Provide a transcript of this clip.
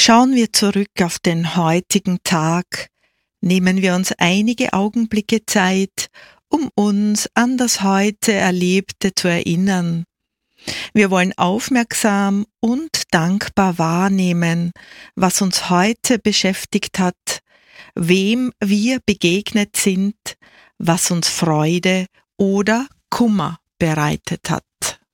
Schauen wir zurück auf den heutigen Tag, nehmen wir uns einige Augenblicke Zeit, um uns an das heute Erlebte zu erinnern. Wir wollen aufmerksam und dankbar wahrnehmen, was uns heute beschäftigt hat, wem wir begegnet sind, was uns Freude oder Kummer bereitet hat.